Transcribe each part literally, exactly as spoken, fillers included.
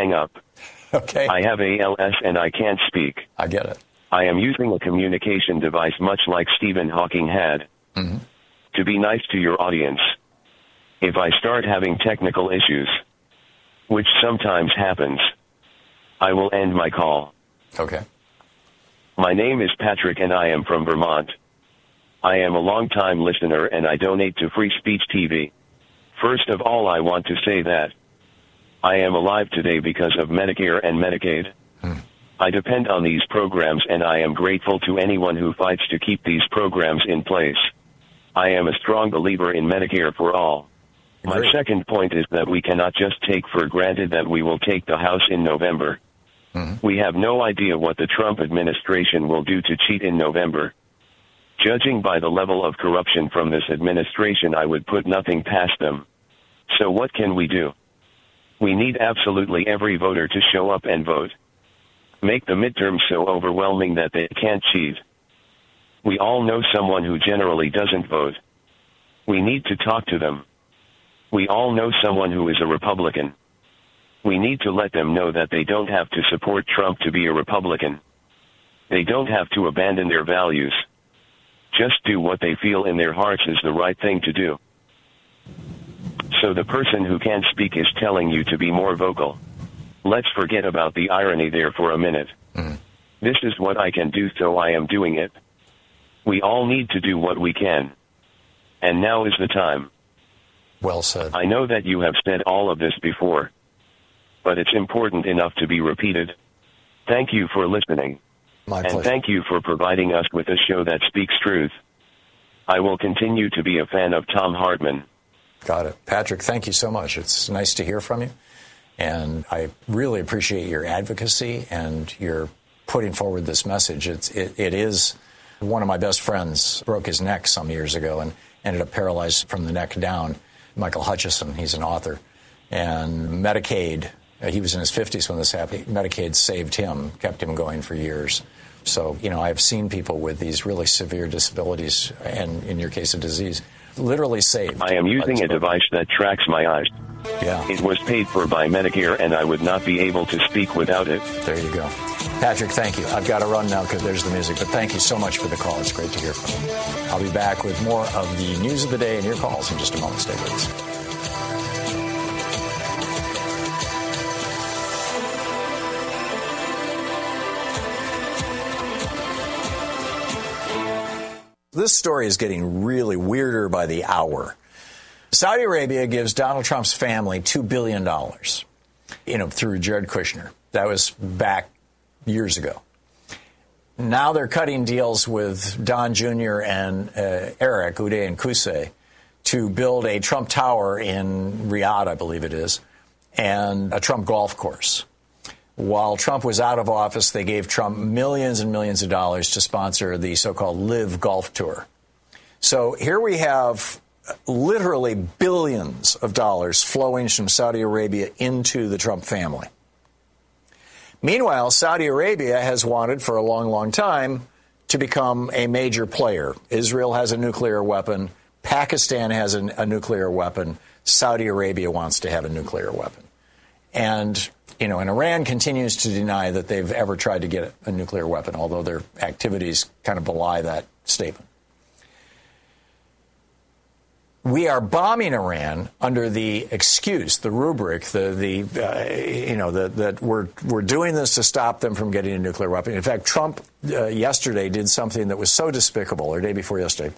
hang up. Okay. I have A L S and I can't speak. I get it. I am using a communication device much like Stephen Hawking had. Mm-hmm. To be nice to your audience, if I start having technical issues, which sometimes happens, I will end my call. Okay. My name is Patrick and I am from Vermont. I am a long-time listener and I donate to Free Speech T V. First of all, I want to say that I am alive today because of Medicare and Medicaid. Hmm. I depend on these programs and I am grateful to anyone who fights to keep these programs in place. I am a strong believer in Medicare for all. My Great. second point is that we cannot just take for granted that we will take the House in November. Mm-hmm. We have no idea what the Trump administration will do to cheat in November. Judging by the level of corruption from this administration, I would put nothing past them. So what can we do? We need absolutely every voter to show up and vote. Make the midterms so overwhelming that they can't cheat. We all know someone who generally doesn't vote. We need to talk to them. We all know someone who is a Republican. We need to let them know that they don't have to support Trump to be a Republican. They don't have to abandon their values. Just do what they feel in their hearts is the right thing to do. So the person who can't speak is telling you to be more vocal. Let's forget about the irony there for a minute. Mm. This is what I can do, so I am doing it. We all need to do what we can. And now is the time. Well said. I know that you have said all of this before, but it's important enough to be repeated. Thank you for listening. My and pleasure. thank you for providing us with a show that speaks truth. I will continue to be a fan of Thom Hartmann. Got it. Patrick, thank you so much. It's nice to hear from you. And I really appreciate your advocacy and your putting forward this message. It's, it, it is one of my best friends broke his neck some years ago and ended up paralyzed from the neck down. Michael Hutchison, he's an author. And Medicaid, he was in his fifties when this happened. Medicaid saved him, kept him going for years. So, you know, I've seen people with these really severe disabilities, and in your case, a disease, literally saved. I am using a device that tracks my eyes. Yeah. It was paid for by Medicare, and I would not be able to speak without it. There you go. Patrick, thank you. I've got to run now because there's the music, but thank you so much for the call. It's great to hear from you. I'll be back with more of the news of the day and your calls in just a moment. Stay with us. This story is getting really weirder by the hour. Saudi Arabia gives Donald Trump's family two billion dollars, you know, through Jared Kushner. That was back years ago. Now they're cutting deals with Don Junior and uh, Eric, Uday and Qusay, to build a Trump Tower in Riyadh, I believe it is, and a Trump golf course. While Trump was out of office, they gave Trump millions and millions of dollars to sponsor the so-called Live Golf Tour. So here we have literally billions of dollars flowing from Saudi Arabia into the Trump family. Meanwhile, Saudi Arabia has wanted for a long, long time to become a major player. Israel has a nuclear weapon. Pakistan has a, a nuclear weapon. Saudi Arabia wants to have a nuclear weapon. And, you know, and Iran continues to deny that they've ever tried to get a nuclear weapon, although their activities kind of belie that statement. We are bombing Iran under the excuse, the rubric, the the uh, you know the, that we're we're doing this to stop them from getting a nuclear weapon. In fact, Trump uh, yesterday did something that was so despicable, or day before yesterday.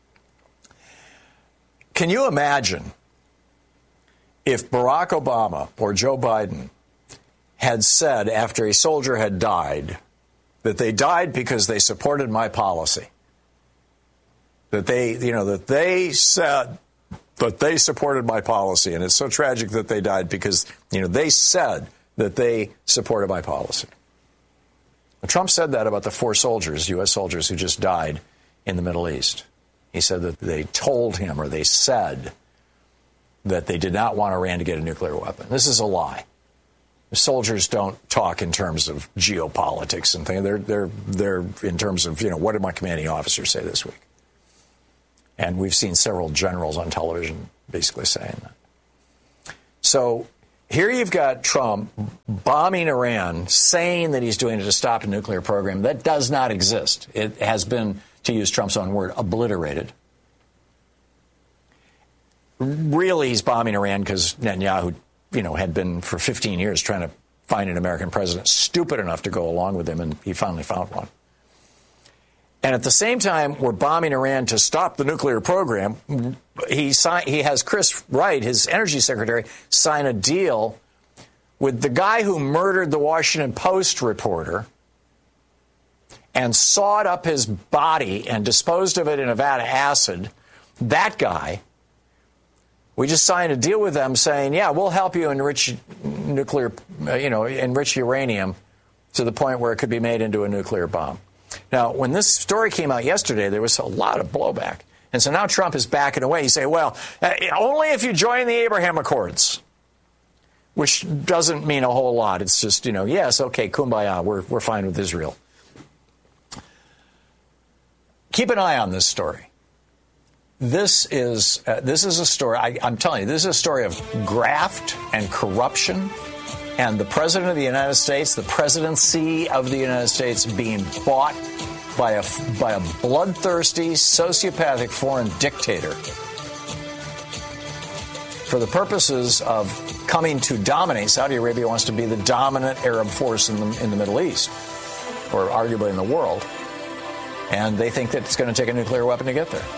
Can you imagine if Barack Obama or Joe Biden had said after a soldier had died that they died because they supported my policy? That they, you know, that they said that they supported my policy. And it's so tragic that they died because, you know, they said that they supported my policy. Well, Trump said that about the four soldiers, U S soldiers, who just died in the Middle East. He said that they told him, or they said, that they did not want Iran to get a nuclear weapon. This is a lie. Soldiers don't talk in terms of geopolitics and things. They're, they're, they're in terms of, you know, what did my commanding officer say this week? And we've seen several generals on television basically saying that. So here you've got Trump bombing Iran, saying that he's doing it to stop a nuclear program that does not exist. It has been, to use Trump's own word, obliterated. Really, he's bombing Iran because Netanyahu, you know, had been for fifteen years trying to find an American president stupid enough to go along with him, and he finally found one. And at the same time, we're bombing Iran to stop the nuclear program. He signed, he has Chris Wright, his energy secretary, sign a deal with the guy who murdered the Washington Post reporter and sawed up his body and disposed of it in a vat of acid. That guy. We just signed a deal with them saying, yeah, we'll help you enrich nuclear, uh, you know, enrich uranium to the point where it could be made into a nuclear bomb. Now, when this story came out yesterday, there was a lot of blowback. And so now Trump is backing away. You say, well, uh, only if you join the Abraham Accords, which doesn't mean a whole lot. It's just, you know, yes, okay, kumbaya, we're, we're fine with Israel. Keep an eye on this story. This is uh, this is a story, I, I'm telling you, this is a story of graft and corruption, and the President of the United States, the presidency of the United States being bought by a, by a bloodthirsty, sociopathic foreign dictator for the purposes of coming to dominate. Saudi Arabia wants to be the dominant Arab force in the, in the Middle East, or arguably in the world, and they think that it's going to take a nuclear weapon to get there.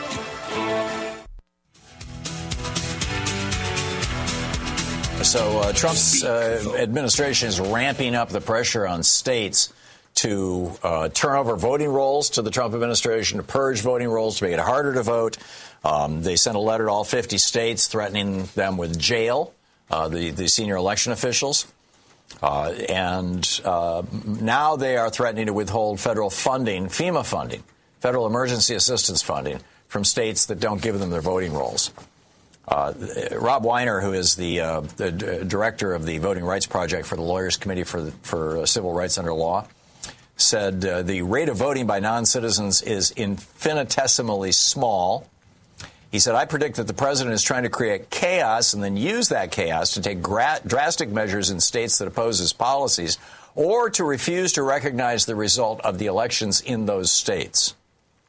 So uh, Trump's uh, administration is ramping up the pressure on states to uh, turn over voting rolls to the Trump administration, to purge voting rolls, to make it harder to vote. Um, they sent a letter to all fifty states threatening them with jail, uh, the, the senior election officials. Uh, and uh, now they are threatening to withhold federal funding, FEMA funding, federal emergency assistance funding, from states that don't give them their voting rolls. Uh, Rob Weiner, who is the, uh, the d- director of the Voting Rights Project for the Lawyers Committee for, for uh, Civil Rights Under Law, said uh, the rate of voting by non-citizens is infinitesimally small. He said, I predict that the president is trying to create chaos and then use that chaos to take gra- drastic measures in states that oppose his policies, or to refuse to recognize the result of the elections in those states.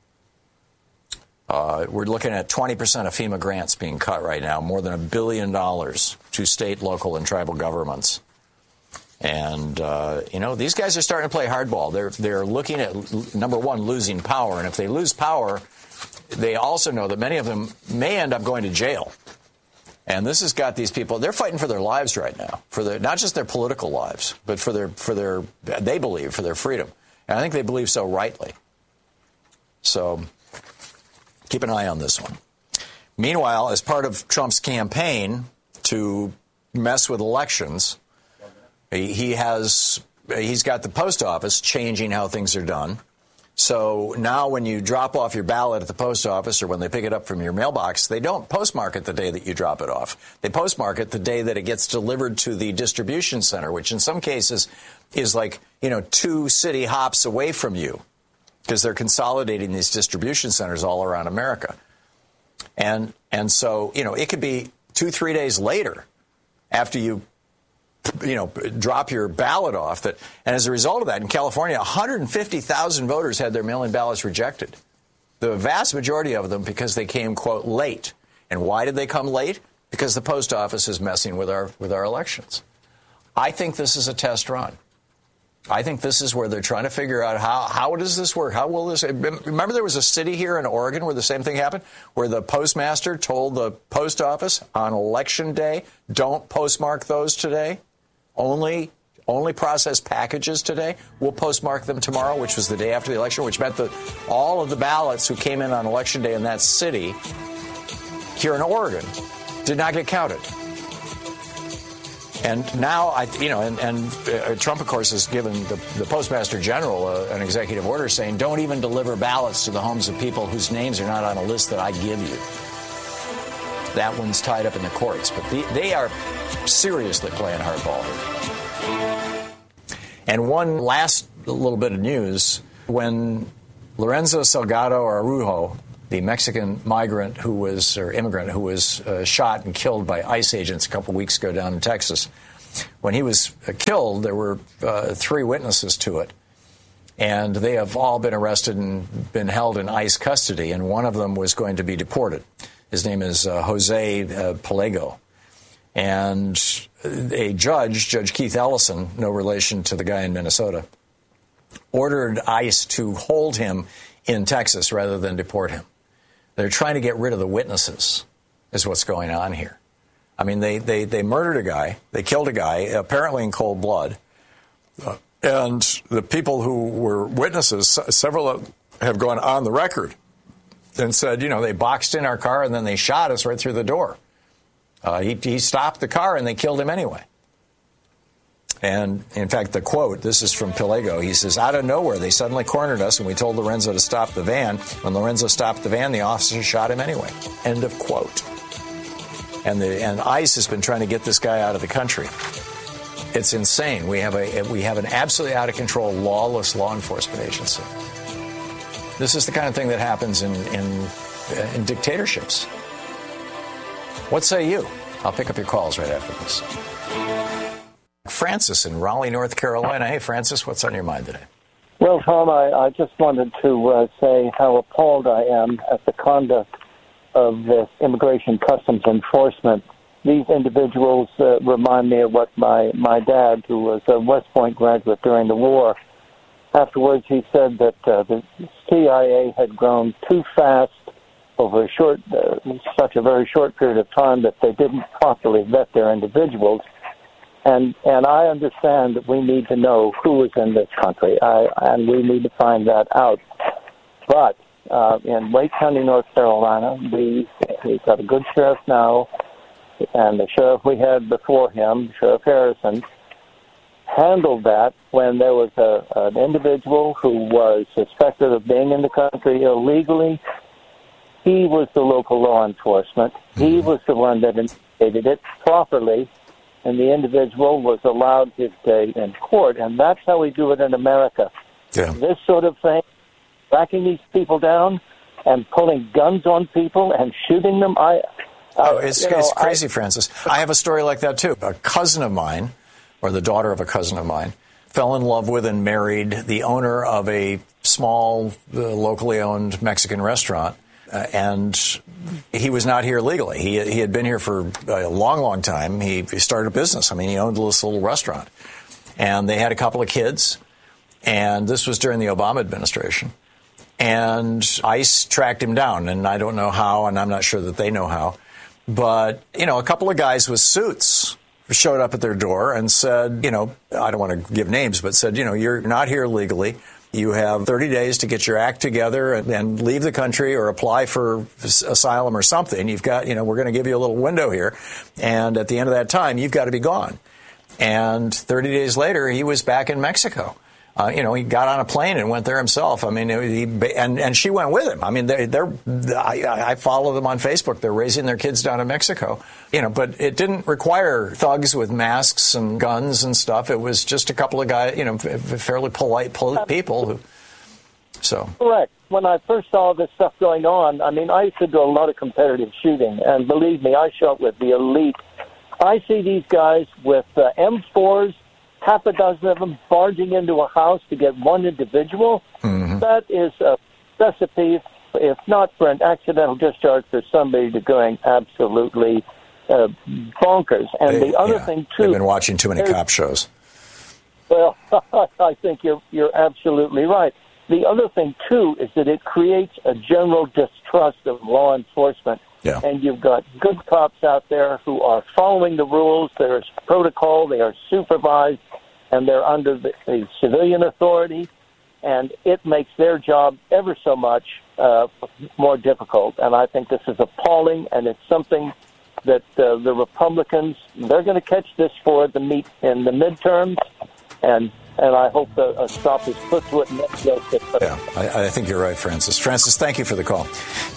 Uh, we're looking at twenty percent of FEMA grants being cut right now, more than a billion dollars to state, local, and tribal governments. And, uh, you know, these guys are starting to play hardball. They're, they're looking at, number one, losing power. And if they lose power, they also know that many of them may end up going to jail. And this has got these people, they're fighting for their lives right now, for their, not just their political lives, but for their, for their, they believe, for their freedom. And I think they believe so rightly. So keep an eye on this one. Meanwhile, as part of Trump's campaign to mess with elections, he has he's got the post office changing how things are done. So now when you drop off your ballot at the post office, or when they pick it up from your mailbox, they don't postmark it the day that you drop it off. They postmark it the day that it gets delivered to the distribution center, which in some cases is like, you know, two city hops away from you, because they're consolidating these distribution centers all around America. And and so, you know, it could be two, three days later after you, you know, drop your ballot off. That, and as a result of that, in California, one hundred fifty thousand voters had their mail-in ballots rejected. The vast majority of them because they came, quote, late. And why did they come late? Because the post office is messing with our with our elections. I think this is a test run. I think this is where they're trying to figure out how, how does this work? How will this... Remember there was a city here in Oregon where the same thing happened, where the postmaster told the post office on election day, don't postmark those today. Only only process packages today. We'll postmark them tomorrow, which was the day after the election, which meant that all of the ballots who came in on election day in that city here in Oregon did not get counted. And now, I, you know, and, and uh, Trump, of course, has given the, the Postmaster General uh, an executive order saying, don't even deliver ballots to the homes of people whose names are not on a list that I give you. That one's tied up in the courts. But the, they are seriously playing hardball here. And one last little bit of news. When Lorenzo Salgado Araujo the Mexican migrant who was, or immigrant who was uh, shot and killed by ICE agents a couple weeks ago down in Texas. When he was uh, killed, there were uh, three witnesses to it, and they have all been arrested and been held in ICE custody, and one of them was going to be deported. His name is uh, Jose uh, Pelego. And a judge, Judge Keith Ellison, no relation to the guy in Minnesota, ordered ICE to hold him in Texas rather than deport him. They're trying to get rid of the witnesses, is what's going on here. I mean, they, they, they murdered a guy. They killed a guy, apparently in cold blood. Uh, and the people who were witnesses, several have gone on the record and said, you know, they boxed in our car and then they shot us right through the door. Uh, he, he stopped the car and they killed him anyway. And, in fact, the quote, this is from Pelego, he says, out of nowhere, they suddenly cornered us and we told Lorenzo to stop the van. When Lorenzo stopped the van, the officer shot him anyway. End of quote. And, the, and ICE has been trying to get this guy out of the country. It's insane. We have a we have an absolutely out-of-control, lawless law enforcement agency. This is the kind of thing that happens in, in, in dictatorships. What say you? I'll pick up your calls right after this. Francis in Raleigh, North Carolina. Hey, Francis, what's on your mind today? Well, Tom, I, I just wanted to uh, say how appalled I am at the conduct of this Immigration Customs Enforcement. These individuals uh, remind me of what my, my dad, who was a West Point graduate during the war, afterwards he said that uh, the C I A had grown too fast over a short, uh, such a very short period of time that they didn't properly vet their individuals. And and I understand that we need to know who is in this country, I, and we need to find that out. But uh, in Wake County, North Carolina, we, we've got a good sheriff now, and the sheriff we had before him, Sheriff Harrison, handled that when there was a, an individual who was suspected of being in the country illegally. He was the local law enforcement. He was the one that investigated it properly, and the individual was allowed his day in court. And that's how we do it in America. Yeah. This sort of thing, tracking these people down and pulling guns on people and shooting them, I... Oh, it's, you know, it's crazy, I, Francis. I have a story like that, too. A cousin of mine, or the daughter of a cousin of mine, fell in love with and married the owner of a small, uh, locally owned Mexican restaurant. Uh, and he was not here legally. He he had been here for a long, long time. He, he started a business. I mean, he owned this little restaurant. And they had a couple of kids. And this was during the Obama administration. And ICE tracked him down. And I don't know how, and I'm not sure that they know how. But, you know, a couple of guys with suits showed up at their door and said, you know, I don't want to give names, but said, you know, you're not here legally. You have thirty days to get your act together and, and leave the country or apply for asylum or something. You've got, you know, we're going to give you a little window here. And at the end of that time, you've got to be gone. And thirty days later, he was back in Mexico. Uh, you know, he got on a plane and went there himself. I mean, he, and, and she went with him. I mean, they, they're, I, I follow them on Facebook. They're raising their kids down in Mexico. You know, but it didn't require thugs with masks and guns and stuff. It was just a couple of guys, you know, fairly polite, polite people who, so. Correct. When I first saw this stuff going on, I mean, I used to do a lot of competitive shooting, and believe me, I shot with the elite. I see these guys with uh, M fours, half a dozen of them barging into a house to get one individual. Mm-hmm. That is a recipe, if not for an accidental discharge, for somebody to going absolutely uh, bonkers. And they, the other yeah, thing, too... They've been watching too many cop shows. Well, I think you're you're absolutely right. The other thing, too, is that it creates a general distrust of law enforcement. Yeah. And you've got good cops out there who are following the rules. There's protocol. They are supervised, and they're under the, the civilian authority. And it makes their job ever so much uh, more difficult. And I think this is appalling, and it's something that uh, the Republicans, they're going to catch this for the meet in the midterms. And and I hope a, a stop is put to it. And yeah, I, I think you're right, Francis. Francis, thank you for the call.